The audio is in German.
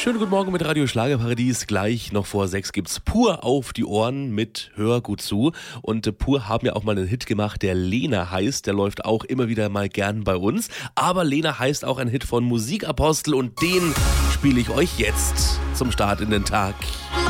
Schönen guten Morgen mit Radio Schlagerparadies. Gleich noch vor 6 gibt's Pur auf die Ohren mit Hör gut zu. Und Pur haben ja auch mal einen Hit gemacht, der Lena heißt. Der läuft auch immer wieder mal gern bei uns. Aber Lena heißt auch ein Hit von Musikapostel und den spiele ich euch jetzt zum Start in den Tag.